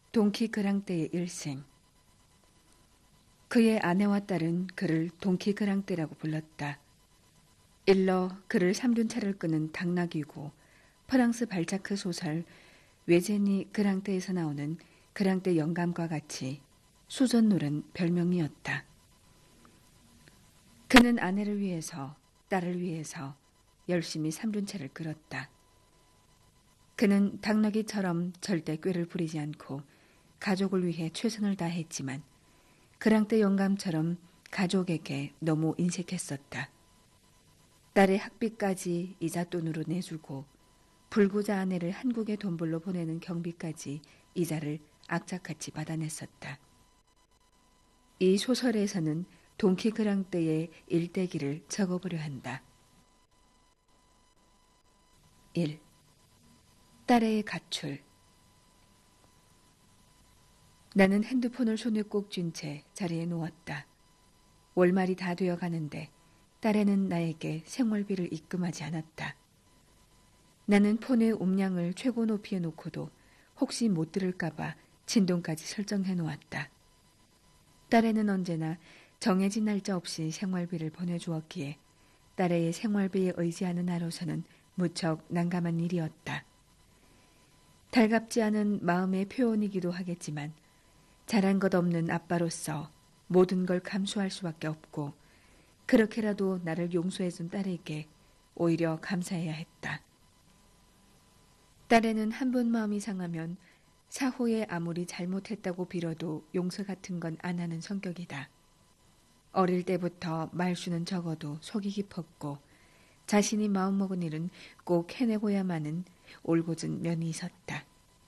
돈키 그랑떼의 일생. 그의 아내와 딸은 그를 돈키 그랑떼라고 불렀다. 일러 그를 삼륜차를 끄는 당나귀고 프랑스 발자크 소설 외제니 그랑떼에서 나오는 그랑떼 영감과 같이 수전노른 별명이었다. 그는 아내를 위해서 딸을 위해서 열심히 삼륜차를 끌었다. 그는 당나귀처럼 절대 꾀를 부리지 않고 가족을 위해 최선을 다했지만 그랑떼 영감처럼 가족에게 너무 인색했었다. 딸의 학비까지 이자돈으로 내주고 불구자 아내를 한국에 돈벌러 보내는 경비까지 이자를 악착같이 받아냈었다. 이 소설에서는 돈키 그랑떼의 일대기를 적어보려 한다. 1. 딸의 가출. 나는 핸드폰을 손에 꼭 쥔 채 자리에 누웠다. 월말이 다 되어 가는데 딸애는 나에게 생활비를 입금하지 않았다. 나는 폰의 음량을 최고 높이에 놓고도 혹시 못 들을까봐 진동까지 설정해 놓았다. 딸애는 언제나 정해진 날짜 없이 생활비를 보내주었기에 딸애의 생활비에 의지하는 하루서는 무척 난감한 일이었다. 달갑지 않은 마음의 표현이기도 하겠지만 잘한 것 없는 아빠로서 모든 걸 감수할 수밖에 없고 그렇게라도 나를 용서해준 딸에게 오히려 감사해야 했다. 딸애는 한 번 마음이 상하면 사후에 아무리 잘못했다고 빌어도 용서 같은 건 안 하는 성격이다. 어릴 때부터 말수는 적어도 속이 깊었고 자신이 마음먹은 일은 꼭 해내고야만은 올곧은 면이 있었다.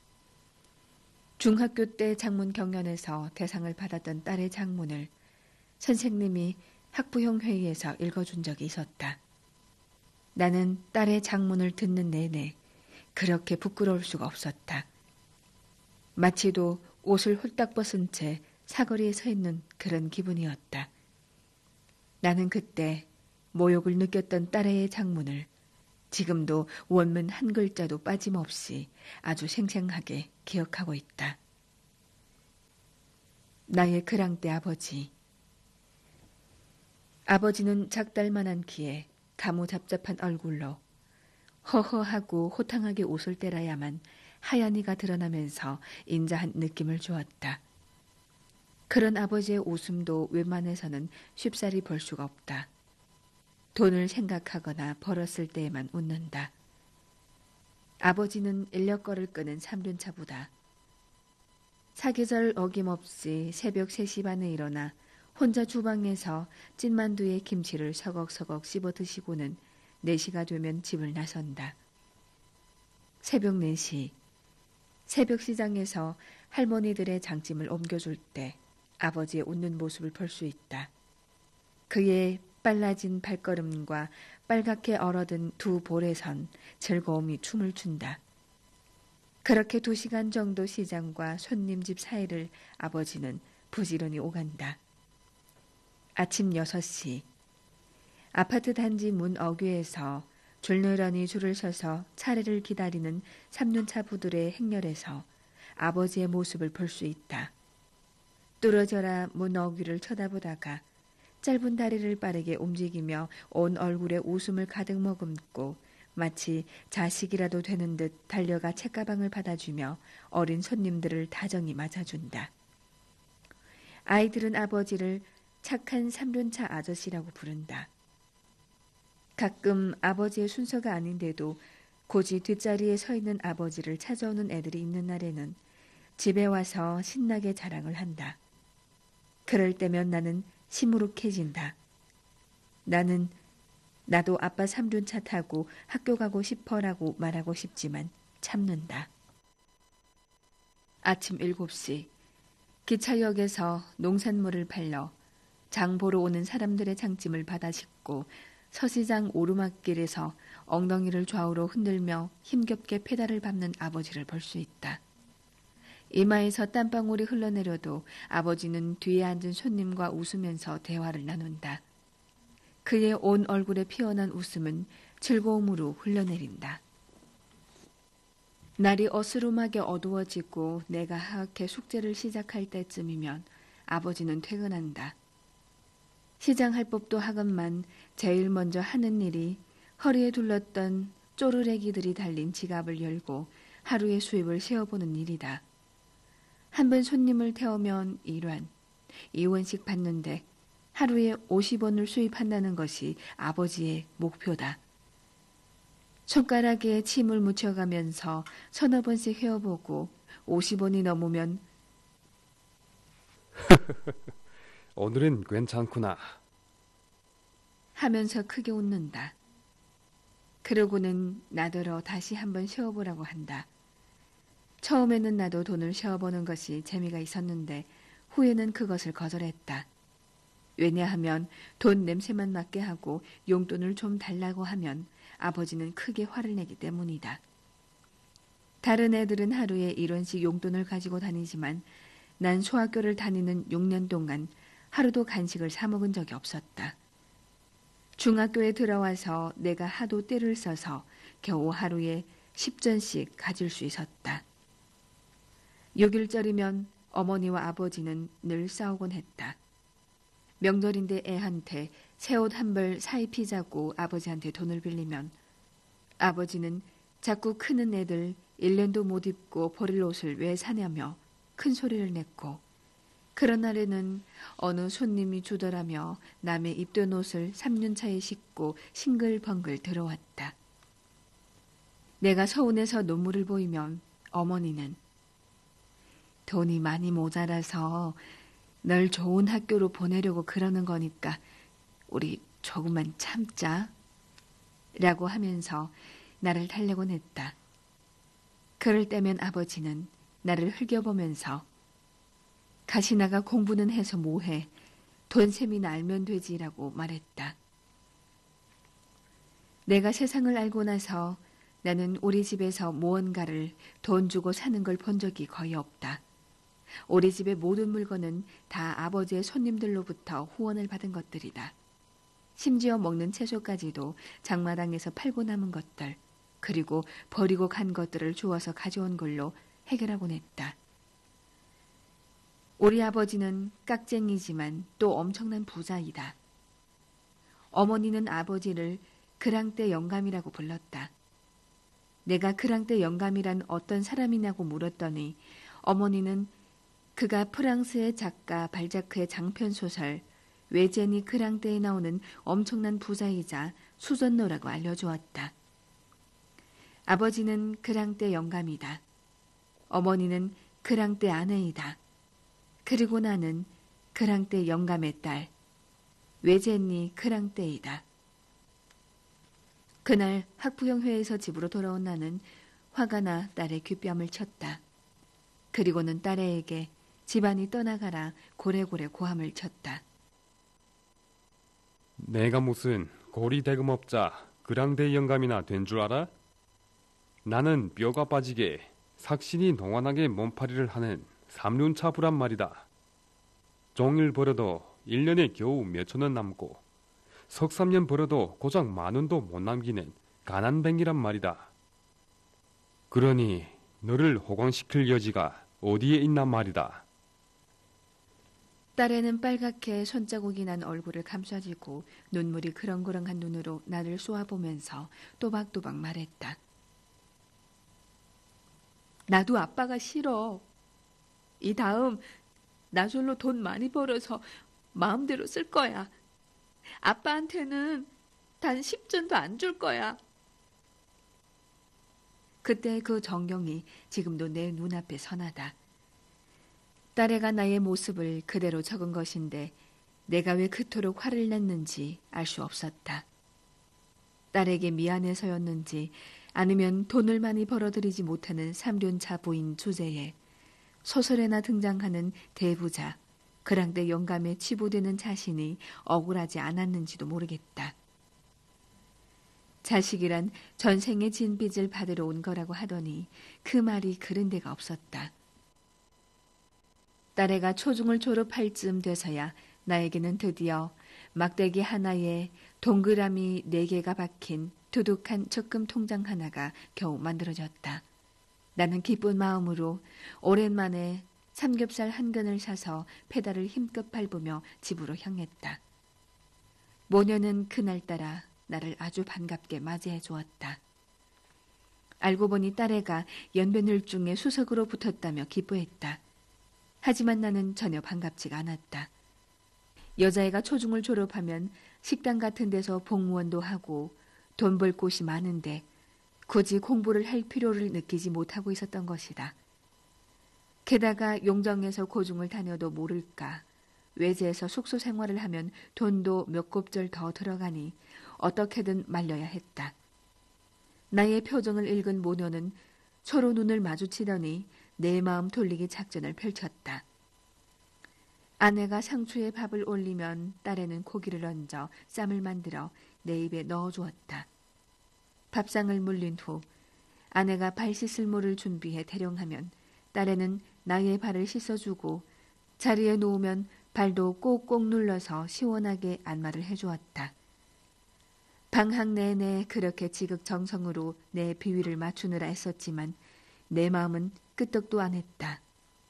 중학교 때 장문 경연에서 대상을 받았던 딸의 장문을 선생님이 학부형 회의에서 읽어준 적이 있었다. 나는 딸의 장문을 듣는 내내 그렇게 부끄러울 수가 없었다. 마치도 옷을 홀딱 벗은 채 사거리에 서 있는 그런 기분이었다. 나는 그때 모욕을 느꼈던 딸의 장문을 지금도 원문 한 글자도 빠짐없이 아주 생생하게 기억하고 있다. 나의 그랑떼 아버지. 아버지는 작달만한 키에 가무잡잡한 얼굴로 허허하고 호탕하게 웃을 때라야만 하얀 이가 드러나면서 인자한 느낌을 주었다. 그런 아버지의 웃음도 웬만해서는 쉽사리 볼 수가 없다. 돈을 생각하거나 벌었을 때에만 웃는다. 아버지는 인력거를 끄는 삼륜차보다 사계절 어김없이 새벽 3시 반에 일어나 혼자 주방에서 찐만두에 김치를 서걱서걱 씹어 드시고는 4시가 되면 집을 나선다. 새벽 4시, 새벽 시장에서 할머니들의 장짐을 옮겨줄 때 아버지의 웃는 모습을 볼 수 있다. 그의 빨라진 발걸음과 빨갛게 얼어든 두 볼에 선 즐거움이 춤을 춘다. 그렇게 2시간 정도 시장과 손님 집 사이를 아버지는 부지런히 오간다. 아침 6시, 아파트 단지 문 어귀에서 줄느러니 줄을 서서 차례를 기다리는 삼륜차 부들의 행렬에서 아버지의 모습을 볼 수 있다. 뚫어져라 문 어귀를 쳐다보다가 짧은 다리를 빠르게 움직이며 온 얼굴에 웃음을 가득 머금고 마치 자식이라도 되는 듯 달려가 책가방을 받아주며 어린 손님들을 다정히 맞아준다. 아이들은 아버지를 착한 삼륜차 아저씨라고 부른다. 가끔 아버지의 순서가 아닌데도 고지 뒷자리에 서 있는 아버지를 찾아오는 애들이 있는 날에는 집에 와서 신나게 자랑을 한다. 그럴 때면 나는 시무룩해진다. 나도 아빠 삼륜차 타고 학교 가고 싶어라고 말하고 싶지만 참는다. 아침 7시 기차역에서 농산물을 팔러 장 보러 오는 사람들의 장짐을 받아 싣고 서시장 오르막길에서 엉덩이를 좌우로 흔들며 힘겹게 페달을 밟는 아버지를 볼 수 있다. 이마에서 땀방울이 흘러내려도 아버지는 뒤에 앉은 손님과 웃으면서 대화를 나눈다. 그의 온 얼굴에 피어난 웃음은 즐거움으로 흘러내린다. 날이 어스름하게 어두워지고 내가 하악회 숙제를 시작할 때쯤이면 아버지는 퇴근한다. 시장할 법도 하건만 제일 먼저 하는 일이 허리에 둘렀던 쪼르레기들이 달린 지갑을 열고 하루의 수입을 세어보는 일이다. 한 번 손님을 태우면 1원, 2원씩 받는데 하루에 50원을 수입한다는 것이 아버지의 목표다. 손가락에 침을 묻혀가면서 서너 번씩 헤어보고 50원이 넘으면 오늘은 괜찮구나. 하면서 크게 웃는다. 그러고는 나더러 다시 한번 세어보라고 한다. 처음에는 나도 돈을 세어보는 것이 재미가 있었는데 후에는 그것을 거절했다. 왜냐하면 돈 냄새만 맡게 하고 용돈을 좀 달라고 하면 아버지는 크게 화를 내기 때문이다. 다른 애들은 하루에 1원씩 용돈을 가지고 다니지만 난 소학교를 다니는 6년 동안 하루도 간식을 사 먹은 적이 없었다. 중학교에 들어와서 내가 하도 떼를 써서 겨우 하루에 10전씩 가질 수 있었다. 6일절이면 어머니와 아버지는 늘 싸우곤 했다. 명절인데 애한테 새 옷 한 벌 사입히자고 아버지한테 돈을 빌리면 아버지는 자꾸 크는 애들 1년도 못 입고 버릴 옷을 왜 사냐며 큰 소리를 냈고 그런 날에는 어느 손님이 주더라며 남의 입던 옷을 3년차에 싣고 싱글벙글 들어왔다. 내가 서운해서 눈물을 보이면 어머니는 돈이 많이 모자라서 널 좋은 학교로 보내려고 그러는 거니까 우리 조금만 참자 라고 하면서 나를 달래곤 했다. 그럴 때면 아버지는 나를 흘겨보면서 가시나가 공부는 해서 뭐해 돈셈이나 알면 되지라고 말했다. 내가 세상을 알고 나서 나는 우리 집에서 무언가를 돈 주고 사는 걸 본 적이 거의 없다. 우리 집의 모든 물건은 다 아버지의 손님들로부터 후원을 받은 것들이다. 심지어 먹는 채소까지도 장마당에서 팔고 남은 것들, 그리고 버리고 간 것들을 주워서 가져온 걸로 해결하곤 했다. 우리 아버지는 깍쟁이지만 또 엄청난 부자이다. 어머니는 아버지를 그랑떼 영감이라고 불렀다. 내가 그랑떼 영감이란 어떤 사람이냐고 물었더니 어머니는 그가 프랑스의 작가 발자크의 장편소설 외제니 그랑떼에 나오는 엄청난 부자이자 수전노라고 알려주었다. 아버지는 그랑떼 영감이다. 어머니는 그랑떼 아내이다. 그리고 나는 그랑떼 영감의 딸, 외제니 그랑떼이다. 그날 학부형회에서 집으로 돌아온 나는 화가 나 딸의 귓뺨을 쳤다. 그리고는 딸애에게 집안이 떠나가라 고래고래 고함을 쳤다. 내가 무슨 고리 대금업자 그랑대 영감이나 된 줄 알아? 나는 뼈가 빠지게 삭신이 동안하게 몸팔이를 하는 삼륜차부란 말이다. 종일 벌어도 1년에 겨우 몇천 원 남고 석삼년 벌어도 고작 10,000원도 못 남기는 가난뱅이란 말이다. 그러니 너를 호강시킬 여지가 어디에 있단 말이다. 딸애는 빨갛게 손자국이 난 얼굴을 감싸쥐고 눈물이 그렁그렁한 눈으로 나를 쏘아보면서 또박또박 말했다. 나도 아빠가 싫어. 이 다음 나절로 돈 많이 벌어서 마음대로 쓸 거야. 아빠한테는 단 10전도 안 줄 거야. 그때 그 정경이 지금도 내 눈앞에 선하다. 딸애가 나의 모습을 그대로 적은 것인데 내가 왜 그토록 화를 냈는지 알 수 없었다. 딸에게 미안해서였는지 아니면 돈을 많이 벌어들이지 못하는 삼륜차 부인 주제에 소설에나 등장하는 대부자, 그랑떼 영감에 치부되는 자신이 억울하지 않았는지도 모르겠다. 자식이란 전생에 진 빚을 받으러 온 거라고 하더니 그 말이 그런 데가 없었다. 딸애가 초중을 졸업할 즈음 돼서야 나에게는 드디어 막대기 하나에 동그라미 4개가 박힌 두둑한 적금 통장 하나가 겨우 만들어졌다. 나는 기쁜 마음으로 오랜만에 삼겹살 한 근을 사서 페달을 힘껏 밟으며 집으로 향했다. 모녀는 그날따라 나를 아주 반갑게 맞이해 주었다. 알고 보니 딸애가 연변을중에 수석으로 붙었다며 기뻐했다. 하지만 나는 전혀 반갑지가 않았다. 여자애가 초중을 졸업하면 식당 같은 데서 복무원도 하고 돈 벌 곳이 많은데 굳이 공부를 할 필요를 느끼지 못하고 있었던 것이다. 게다가 용정에서 고중을 다녀도 모를까 외지에서 숙소 생활을 하면 돈도 몇 곱절 더 들어가니 어떻게든 말려야 했다. 나의 표정을 읽은 모녀는 서로 눈을 마주치더니 내 마음 돌리기 작전을 펼쳤다. 아내가 상추에 밥을 올리면 딸애는 고기를 얹어 쌈을 만들어 내 입에 넣어주었다. 밥상을 물린 후 아내가 발 씻을 물을 준비해 대령하면 딸애는 나의 발을 씻어주고 자리에 놓으면 발도 꼭꼭 눌러서 시원하게 안마를 해주었다. 방학 내내 그렇게 지극정성으로 내 비위를 맞추느라 애썼지만 내 마음은 끄떡도 안 했다.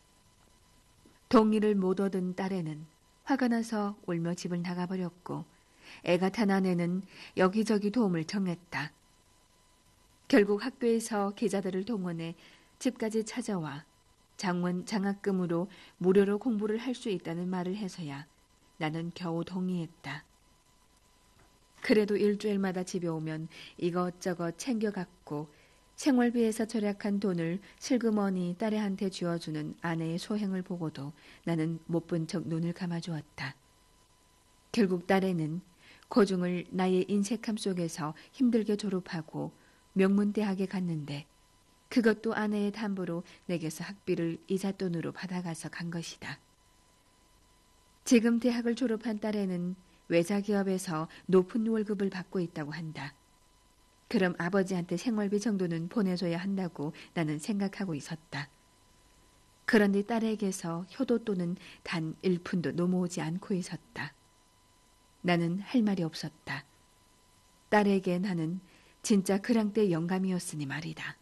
동의를 못 얻은 딸애는 화가 나서 울며 집을 나가버렸고 애가 탄 아내는 여기저기 도움을 청했다. 결국 학교에서 기자들을 동원해 집까지 찾아와 장원 장학금으로 무료로 공부를 할 수 있다는 말을 해서야 나는 겨우 동의했다. 그래도 일주일마다 집에 오면 이것저것 챙겨갖고 생활비에서 절약한 돈을 슬그머니 딸애한테 쥐어주는 아내의 소행을 보고도 나는 못 본 척 눈을 감아주었다. 결국 딸애는 고중을 나의 인색함 속에서 힘들게 졸업하고 명문대학에 갔는데 그것도 아내의 담보로 내게서 학비를 이삿돈으로 받아가서 간 것이다. 지금 대학을 졸업한 딸애는 외자기업에서 높은 월급을 받고 있다고 한다. 그럼 아버지한테 생활비 정도는 보내줘야 한다고 나는 생각하고 있었다. 그런데 딸에게서 효도돈은 단 1푼도 넘어오지 않고 있었다. 나는 할 말이 없었다. 딸에게 나는 진짜 그랑때 영감이었으니 말이다.